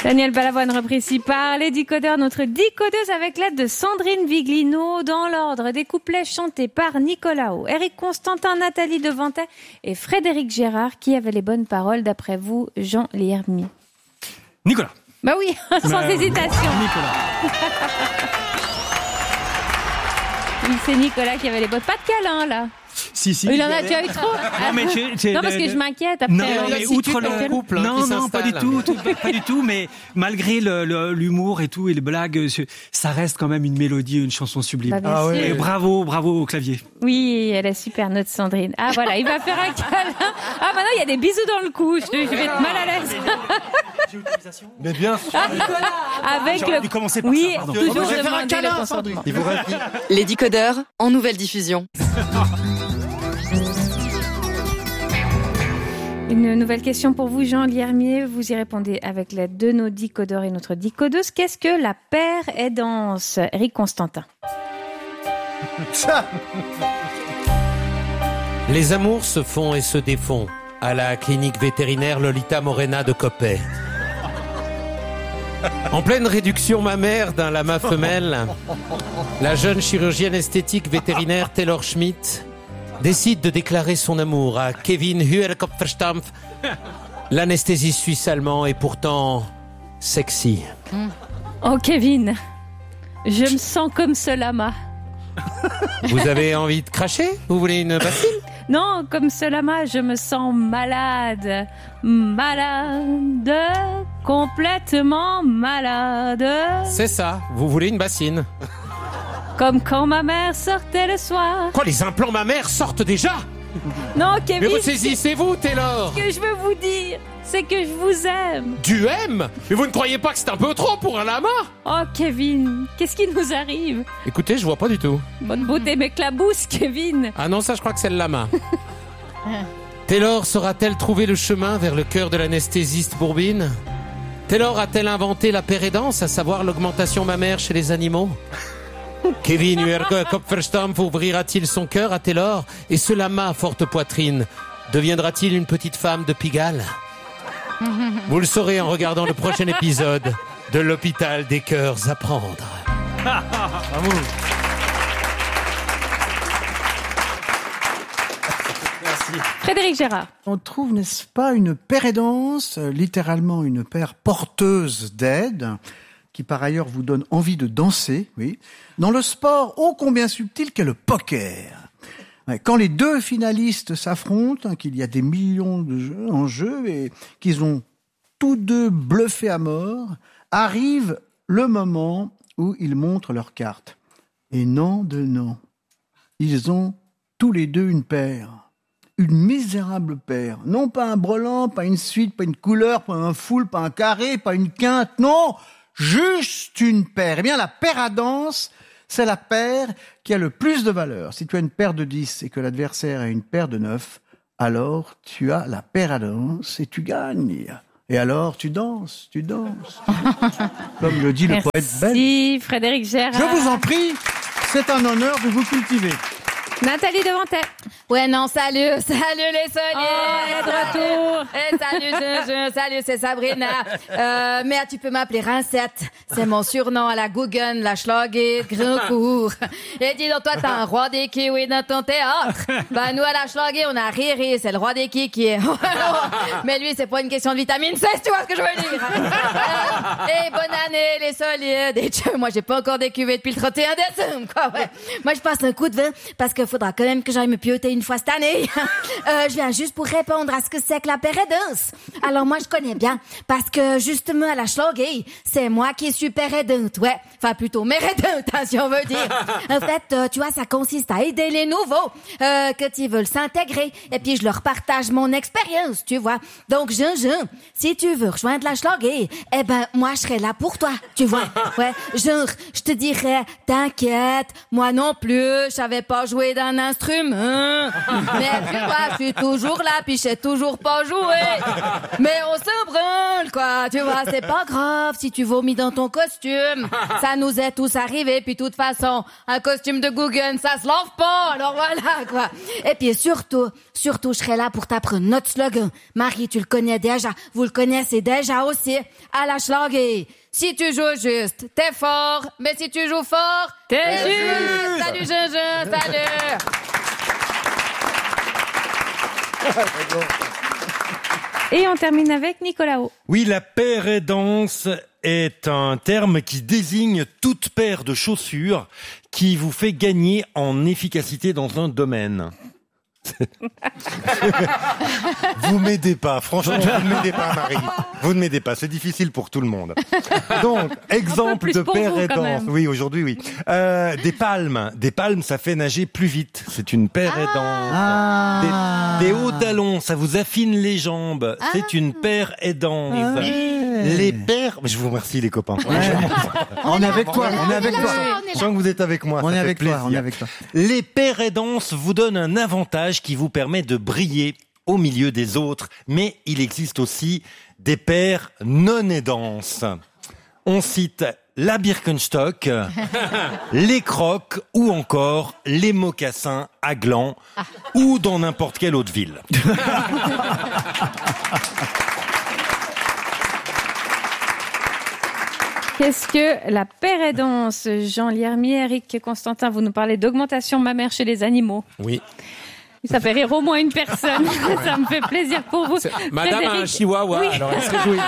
Daniel Balavoine repris ici par les décodeurs, notre décodeuse avec l'aide de Sandrine Viglino, dans l'ordre des couplets chantés par Nicolas O, Eric Constantin, Nathalie Devantet et Frédéric Gérard. Qui avait les bonnes paroles d'après vous, Jean Liermier? Nicolas. Bah oui, sans hésitation. Nicolas. C'est Nicolas qui avait les bonnes. Pas de câlin, là. Si. Il en a déjà eu trop. Non, parce que je m'inquiète après. Non, mais outre le couple, non, pas du tout, mais malgré l'humour et tout et les blagues, ça reste quand même une mélodie, une chanson sublime. Bah, Et bravo au clavier. Oui, elle est super, notre Sandrine. Ah voilà, il va faire un câlin. Ah maintenant il y a des bisous dans le cou. Je vais être mal à l'aise. Mais bien sûr. Avec J'aurais dû commencer par oui, ça, pardon. toujours Je vais faire un demander le câlin, consentement. Il vous reste... Les décodeurs en nouvelle diffusion. Une nouvelle question pour vous, Jean Liermier. Vous y répondez avec l'aide de nos décodeurs et notre décodeuse. Qu'est-ce que la paire aidance? Eric Constantin. Les amours se font et se défont à la clinique vétérinaire Lolita Morena de Coppet. En pleine réduction mammaire d'un lama femelle, la jeune chirurgienne esthétique vétérinaire Taylor Schmidt décide de déclarer son amour à Kevin Huelkopferstampf. L'anesthésiste suisse-allemand est pourtant sexy. Oh Kevin, je me sens comme ce lama. Vous avez envie de cracher? Vous voulez une bassine? Non, comme ce lama, je me sens malade. Malade. Complètement malade. C'est ça, vous voulez une bassine. Comme quand ma mère sortait le soir. Quoi, les implants mammaires sortent déjà? Non, Kevin. Mais ressaisissez-vous, Taylor. Ce que je veux vous dire, c'est que je vous aime. Tu aimes? Mais vous ne croyez pas que c'est un peu trop pour un lama? Oh, Kevin, qu'est-ce qui nous arrive? Écoutez, je vois pas du tout. Votre beauté m'éclabousse, Kevin. Ah non, ça je crois que c'est le lama. Taylor saura-t-elle trouver le chemin vers le cœur de l'anesthésiste Bourbine? Taylor a-t-elle inventé la pérédance, à savoir l'augmentation mammaire chez les animaux? Kevin Huelkopferstampf ouvrira-t-il son cœur à Taylor? Et ce lama à forte poitrine deviendra-t-il une petite femme de Pigalle? Vous le saurez en regardant le prochain épisode de l'hôpital des cœurs à prendre. Frédéric Gérard. On trouve, n'est-ce pas, une paire aidance, littéralement une paire porteuse d'aide, qui par ailleurs vous donne envie de danser, oui, dans le sport ô combien subtil qu'est le poker. Quand les deux finalistes s'affrontent, qu'il y a des millions de jeux en jeu et qu'ils ont tous deux bluffé à mort, arrive le moment où ils montrent leurs cartes. Et non, ils ont tous les deux une paire. Une misérable paire. Non pas un brelan, pas une suite, pas une couleur, pas un full, pas un carré, pas une quinte. Non, juste une paire. Eh bien, la paire à danse, c'est la paire qui a le plus de valeur. Si tu as une paire de 10 et que l'adversaire a une paire de 9, alors tu as la paire à danse et tu gagnes. Et alors tu danses. Comme le dit le poète belge. Merci Frédéric Gérard. Je vous en prie, c'est un honneur de vous cultiver. Nathalie Devantet. Ouais, non, salut les soliers. Oh, de retour. Salut, salut, c'est Sabrina. Mais tu peux m'appeler Rincette. C'est mon surnom à la Guggen, la Schlager, Grandcourt. Et dis donc, toi, t'as un roi des kiwis dans ton théâtre. Ben, nous, à la Schlager, on a Riri, c'est le roi des qui est. Mais lui, c'est pas une question de vitamine C, tu vois ce que je veux dire. Et bonne année, les solides. Et moi, j'ai pas encore décuvé depuis le 31 décembre, quoi, ouais. Moi, je passe un coup de vin parce que faudra quand même que j'aille me pioter une fois cette année. Je viens juste pour répondre à ce que c'est que la pérédance. Alors moi, je connais bien parce que justement à la Schlager, c'est moi qui suis pérédante, ouais. Enfin, plutôt mérédante, hein, si on veut dire. En fait, tu vois, ça consiste à aider les nouveaux quand ils veulent s'intégrer. Et puis, je leur partage mon expérience, tu vois. Donc, Jean, si tu veux rejoindre la Schlager, eh ben, moi, je serai là pour toi, tu vois. Ouais, genre, je te dirais, t'inquiète, moi non plus, je savais pas jouer d'un instrument. Mais tu vois, je suis toujours là, puis je sais toujours pas jouer. Mais on se branle, quoi. Tu vois, c'est pas grave si tu vomis dans ton costume. Ça nous est tous arrivé, puis de toute façon, un costume de Guggen, ça se lave pas. Alors voilà, quoi. Et puis surtout, je serai là pour t'apprendre notre slogan. Marie, tu le connais déjà. Vous le connaissez déjà aussi. À la Schlager. Si tu joues juste, t'es fort. Mais si tu joues fort, t'es juste. Salut, Jean-Jean, salut. Et on termine avec Nicolas-O. Oui, la paire-aidance est un terme qui désigne toute paire de chaussures qui vous fait gagner en efficacité dans un domaine. Vous m'aidez pas, franchement, vous ne m'aidez pas, Marie. Vous ne m'aidez pas, c'est difficile pour tout le monde. Donc, exemple de paire-aidance. Oui, aujourd'hui, oui. Des palmes, ça fait nager plus vite. C'est une paire-aidance. Des hauts talons, ça vous affine les jambes. C'est une paire-aidance. Les paires, je vous remercie les copains. On est avec toi, on est avec toi. Je sens que vous êtes avec moi. On ça est fait avec plaisir. toi, on est avec toi. Les paire-aidances vous donnent un avantage qui vous permet de briller au milieu des autres, mais il existe aussi des paires non-aidances. On cite la Birkenstock, les Crocs ou encore les mocassins à gland ou dans n'importe quelle autre ville. Qu'est-ce que la paire-aidance? Jean Liermier, Eric Constantin, vous nous parlez d'augmentation mammaire chez les animaux. Oui. Ça fait rire au moins une personne. Ça me fait plaisir pour vous. Madame a un chihuahua, oui. Alors elle se réjouit.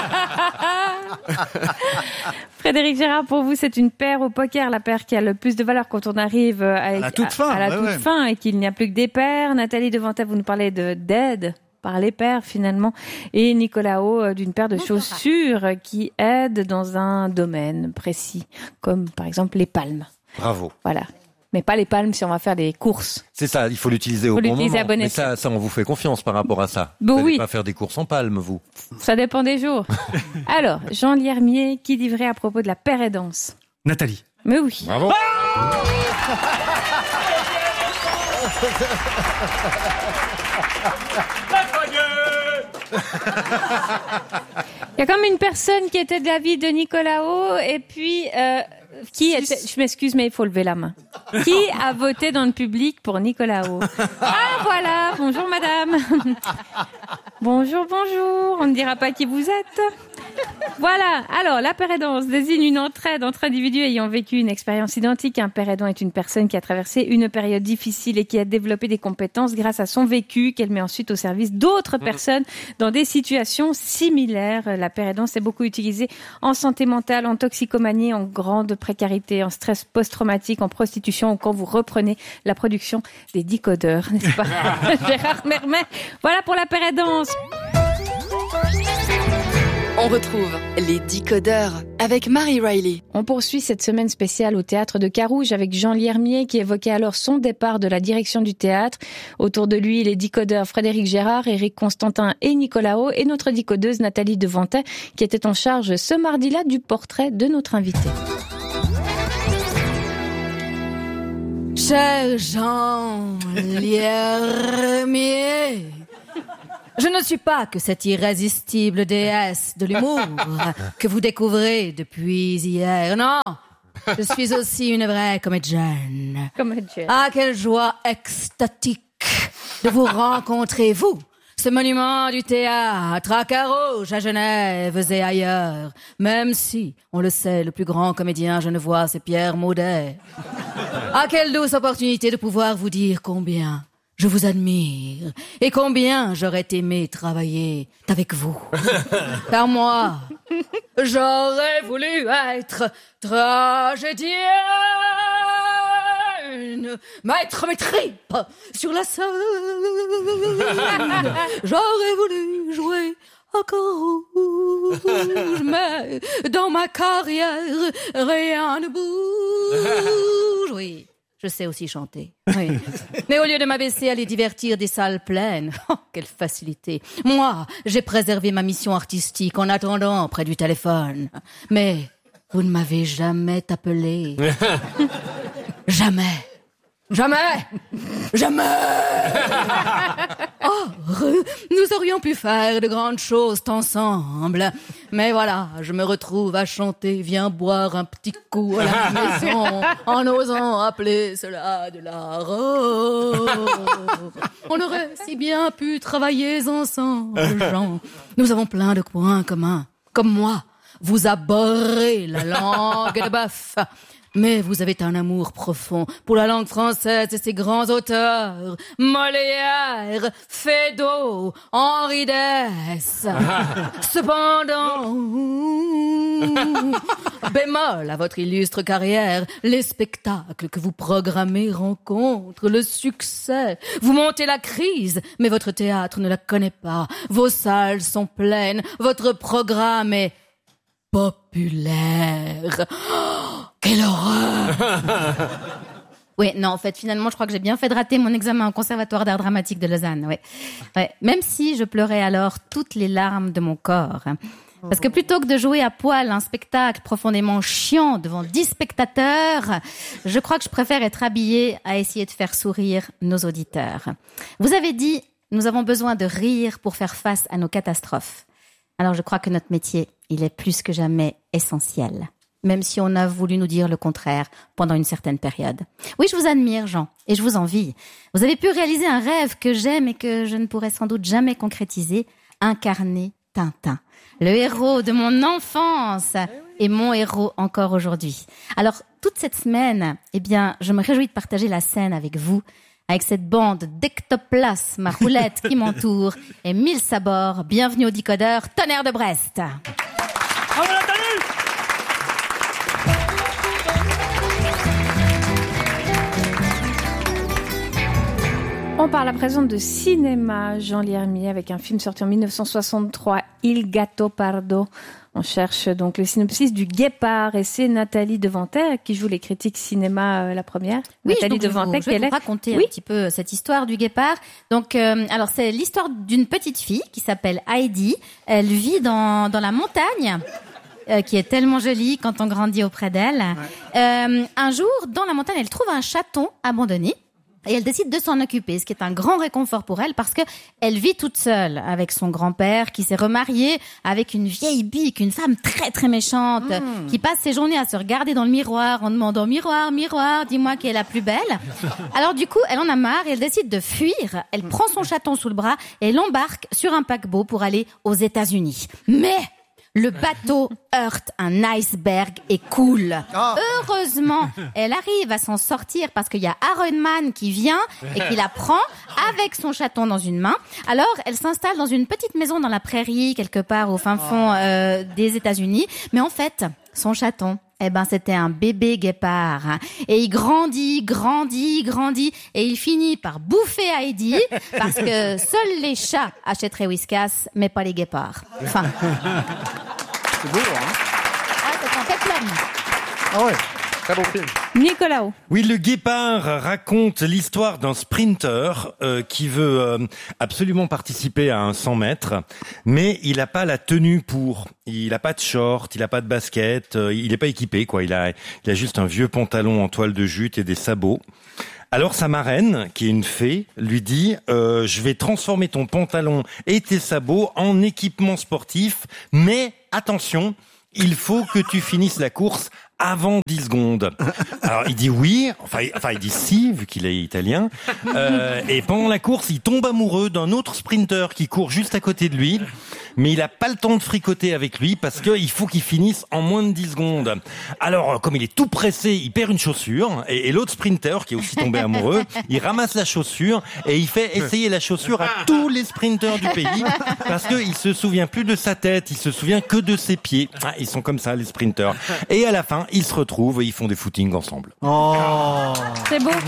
Frédéric Gérard, pour vous, c'est une paire au poker, la paire qui a le plus de valeur quand on arrive à la toute fin, à la toute fin et qu'il n'y a plus que des paires. Nathalie Devantet, vous nous parlez d'aide par les paires finalement. Et Nicolas-O, d'une paire de chaussures qui aident dans un domaine précis, comme par exemple les palmes. Bravo. Voilà. Mais pas les palmes si on va faire des courses. C'est ça, il faut l'utiliser au bon moment. À bon mais escient. ça, on vous fait confiance par rapport à ça. Bon, vous n'allez oui. pas faire des courses en palme, vous. Ça dépend des jours. Alors, Jean Liermier, qui dit vrai à propos de la paire-aidance? Nathalie. Mais oui. Bravo. Il y a comme une personne qui était de l'avis de Nicolas-O et puis qui était, je m'excuse mais il faut lever la main. Qui a voté dans le public pour Nicolas-O? Ah voilà, bonjour madame. Bonjour, on ne dira pas qui vous êtes. Voilà, alors la paire-aidance désigne une entraide entre individus ayant vécu une expérience identique. Un paire aidant est une personne qui a traversé une période difficile et qui a développé des compétences grâce à son vécu qu'elle met ensuite au service d'autres personnes dans des situations similaires. La paire-aidance est beaucoup utilisée en santé mentale, en toxicomanie, en grande précarité, en stress post-traumatique, en prostitution ou quand vous reprenez la production des décodeurs, n'est-ce pas? Gérard Mermet. Voilà pour la paire-aidance. On retrouve les décodeurs avec Marie Riley. On poursuit cette semaine spéciale au Théâtre de Carouge avec Jean Liermier qui évoquait alors son départ de la direction du théâtre. Autour de lui, les décodeurs Frédéric Gérard, Eric Constantin et Nicolas-O et notre décodeuse Nathalie Devantet qui était en charge ce mardi-là du portrait de notre invité. Cher Jean Liermier, je ne suis pas que cette irrésistible déesse de l'humour que vous découvrez depuis hier. Non, je suis aussi une vraie comédienne. Ah, quelle joie extatique de vous rencontrer, vous, ce monument du théâtre à Carouge, à Genève et ailleurs. Même si, on le sait, le plus grand comédien genevois, c'est Pierre Maudet. Ah, quelle douce opportunité de pouvoir vous dire combien je vous admire et combien j'aurais aimé travailler avec vous. Car moi, j'aurais voulu être tragédienne, mettre mes tripes sur la scène. J'aurais voulu jouer à Carouge, mais dans ma carrière, rien ne bouge. Oui. Je sais aussi chanter. Oui. Mais au lieu de m'abaisser à les divertir des salles pleines, oh, quelle facilité. Moi, j'ai préservé ma mission artistique en attendant près du téléphone. Mais vous ne m'avez jamais appelé. Jamais. Jamais! Oh, nous aurions pu faire de grandes choses ensemble. Mais voilà, je me retrouve à chanter « Viens boire un petit coup à la maison » en osant appeler cela de l'art. On aurait si bien pu travailler ensemble, Jean. Nous avons plein de points communs. Comme moi, vous abhorrez la langue de bœuf. Mais vous avez un amour profond pour la langue française et ses grands auteurs. Molière, Feydeau, Henri Dess. Cependant, bémol à votre illustre carrière, les spectacles que vous programmez rencontrent le succès. Vous montez la crise, mais votre théâtre ne la connaît pas. Vos salles sont pleines, votre programme est populaire. Oh, quelle horreur! Oui, non, en fait, finalement, je crois que j'ai bien fait de rater mon examen au Conservatoire d'art dramatique de Lausanne, ouais. Même si je pleurais alors toutes les larmes de mon corps. Parce que plutôt que de jouer à poil un spectacle profondément chiant devant 10 spectateurs, je crois que je préfère être habillée à essayer de faire sourire nos auditeurs. Vous avez dit, nous avons besoin de rire pour faire face à nos catastrophes. Alors je crois que notre métier, il est plus que jamais essentiel. Même si on a voulu nous dire le contraire pendant une certaine période. Oui, je vous admire, Jean, et je vous envie. Vous avez pu réaliser un rêve que j'aime et que je ne pourrai sans doute jamais concrétiser, incarner Tintin. Le héros de mon enfance et mon héros encore aujourd'hui. Alors, toute cette semaine, je me réjouis de partager la scène avec vous, avec cette bande d'ectoplasmes à roulettes qui m'entoure et 1000 sabords. Bienvenue au Décodeur, Tonnerre de Brest. Bravo Nathalie! On parle à présent de cinéma, Jean Liermier, avec un film sorti en 1963, Il Gatto Pardo. On cherche donc le synopsis du Guépard et c'est Nathalie Devantet qui joue les critiques cinéma la première. Oui, Nathalie Devantet, je vais vous raconter un petit peu cette histoire du Guépard. Donc, alors c'est l'histoire d'une petite fille qui s'appelle Heidi. Elle vit dans la montagne. Qui est tellement jolie quand on grandit auprès d'elle. Ouais. Un jour, dans la montagne, elle trouve un chaton abandonné. Et elle décide de s'en occuper, ce qui est un grand réconfort pour elle parce que elle vit toute seule avec son grand-père qui s'est remarié avec une vieille bique, une femme très très méchante qui passe ses journées à se regarder dans le miroir en demandant miroir, miroir, dis-moi qui est la plus belle. Alors du coup, elle en a marre et elle décide de fuir. Elle prend son chaton sous le bras et elle embarque sur un paquebot pour aller aux États-Unis. Mais le bateau heurte un iceberg et coule. Oh. Heureusement, elle arrive à s'en sortir parce qu'il y a Iron Man qui vient et qui la prend avec son chaton dans une main. Alors, elle s'installe dans une petite maison dans la prairie, quelque part au fin fond des États-Unis. Mais en fait, son chaton, c'était un bébé guépard. Et il grandit. Et il finit par bouffer Heidi parce que seuls les chats achèteraient Whiskas, mais pas les guépards. Enfin. C'est beau, hein? Ah, c'est un peplum. Ah ouais. Très bon film. Nicolas. Oui, le Guépard raconte l'histoire d'un sprinter qui veut absolument participer à un 100 mètres, mais il n'a pas la tenue pour. Il n'a pas de short, il n'a pas de basket, il n'est pas équipé, quoi. Il a juste un vieux pantalon en toile de jute et des sabots. Alors sa marraine, qui est une fée, lui dit je vais transformer ton pantalon et tes sabots en équipement sportif, mais attention, il faut que tu finisses la course avant 10 secondes. Alors il dit oui, enfin il dit si, vu qu'il est italien. Et pendant la course, il tombe amoureux d'un autre sprinter qui court juste à côté de lui. Mais il a pas le temps de fricoter avec lui parce que il faut qu'il finisse en moins de 10 secondes. Alors, comme il est tout pressé, il perd une chaussure et l'autre sprinter, qui est aussi tombé amoureux, il ramasse la chaussure et il fait essayer la chaussure à tous les sprinters du pays parce que il se souvient plus de sa tête, il se souvient que de ses pieds. Ah, ils sont comme ça, les sprinters. Et à la fin, ils se retrouvent et ils font des footings ensemble. Oh, c'est beau.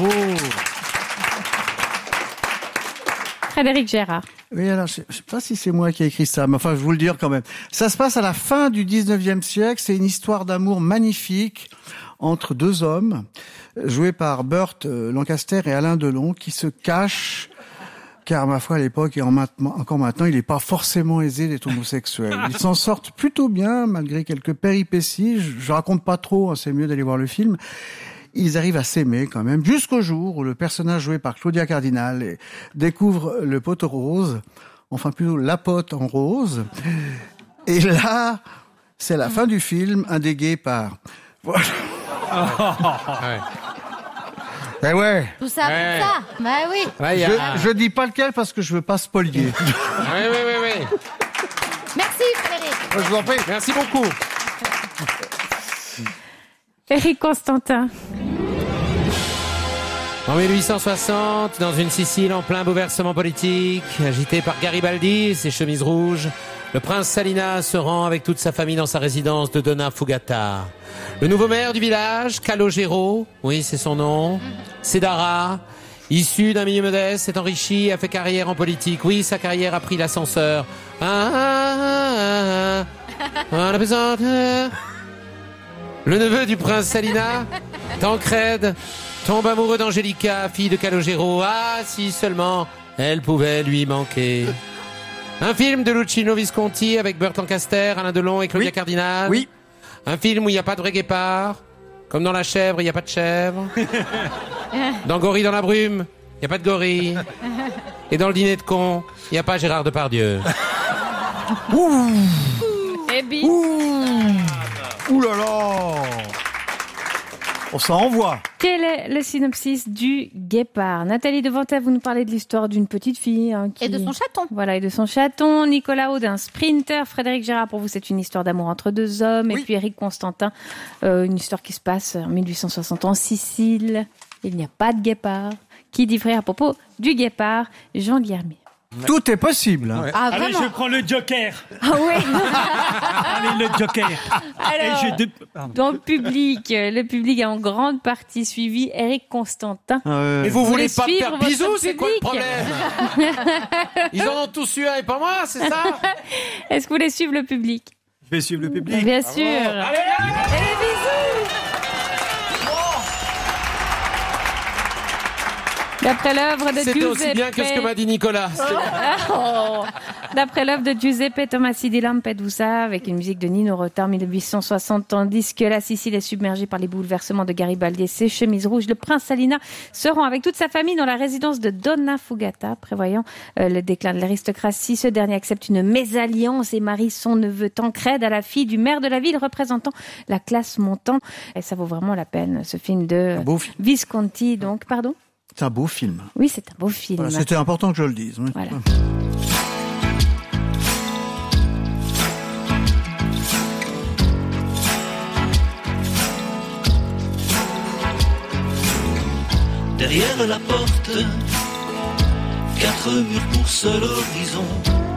Frédéric Gérard. Oui, alors, je sais pas si c'est moi qui ai écrit ça, mais enfin, je vais vous le dire quand même. Ça se passe à la fin du 19e siècle. C'est une histoire d'amour magnifique entre deux hommes, joués par Burt Lancaster et Alain Delon, qui se cachent, car, ma foi, à l'époque et encore maintenant, il n'est pas forcément aisé d'être homosexuel. Ils s'en sortent plutôt bien, malgré quelques péripéties. Je raconte pas trop, hein, c'est mieux d'aller voir le film. ils arrivent à s'aimer quand même, jusqu'au jour où le personnage joué par Claudia Cardinal découvre le pote rose, enfin plutôt la pote en rose. Et là, c'est la fin du film, un des guépards. Voilà. Eh ouais. Tout ça, tout ça. Bah oui. Ouais, Je dis pas lequel parce que je veux pas spoiler. Oui. Merci, Frédéric. Je vous en prie. Merci beaucoup. Éric Constantin. En 1860, dans une Sicile en plein bouleversement politique, agité par Garibaldi et ses chemises rouges, le prince Salinas se rend avec toute sa famille dans sa résidence de Donna Fugata. Le nouveau maire du village, Calogero, oui c'est son nom, Cédara, issu d'un milieu modeste, s'est enrichi, a fait carrière en politique. Oui, sa carrière a pris l'ascenseur. La pesante. Le neveu du prince Salinas, Tancrède, tombe amoureux d'Angelica, fille de Calogero. Ah, si seulement elle pouvait lui manquer. Un film de Luchino Visconti avec Burt Lancaster, Alain Delon et Claudia Cardinal. Oui. Un film où il n'y a pas de vrai guépard. Comme dans La Chèvre, il n'y a pas de chèvre. Dans Gorille dans la brume, il n'y a pas de gorille. Et dans Le Dîner de con, il n'y a pas Gérard Depardieu. Et Bi. Ouh là là. On s'en envoie. Quel est le synopsis du Guépard? Nathalie Devantet, vous nous parlez de l'histoire d'une petite fille. Et de son chaton. Voilà, et de son chaton. Nicolas Aude, un sprinter. Frédéric Gérard, pour vous, c'est une histoire d'amour entre deux hommes. Oui. Et puis Éric Constantin, une histoire qui se passe en 1860 en Sicile. Il n'y a pas de guépard. Qui dit vrai à propos du guépard? Jean Guillermier. Tout est possible. Hein. Ah, Allez, vraiment? je prends le joker. Ah oui. Allez, le joker. Alors, Et pardon. dans le public a en grande partie suivi Éric Constantin. Et vous voulez voulez pas me suivre faire votre bisous, c'est quoi le public problème? Ils en ont tous eu un et pas moi, c'est ça? Est-ce que vous voulez suivre le public? Je vais suivre le public. Bien sûr. Et les bisous. D'après l'œuvre de C'était aussi Giuseppe... bien que ce que m'a dit Nicolas. Oh. D'après l'œuvre de Giuseppe Tomasi di Lampedusa, avec une musique de Nino Rota en 1860, tandis que la Sicile est submergée par les bouleversements de Garibaldi et ses chemises rouges, le prince Salinas se rend avec toute sa famille dans la résidence de Donna Fugata, prévoyant le déclin de l'aristocratie. Ce dernier accepte une mésalliance et marie son neveu Tancrède à la fille du maire de la ville, représentant la classe montante. Et ça vaut vraiment la peine, ce film de Un beau film. Visconti, donc, pardon? C'est un beau film. Oui, c'est un beau film. Voilà, c'était important que je le dise. Oui. Voilà. Derrière la porte, 4 murs pour seul horizon.